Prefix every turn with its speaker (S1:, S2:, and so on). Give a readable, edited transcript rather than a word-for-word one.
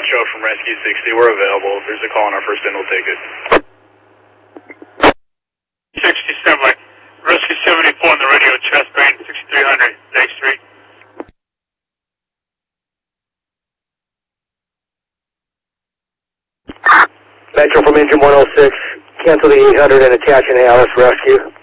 S1: Metro from Rescue 60. We're available. If there's a call on our first end, we'll take it.
S2: 67, Rescue 74 on the radio, chest pain, 6300, Lake Street.
S3: Metro from engine 106, cancel the 800 and attach an ALS rescue.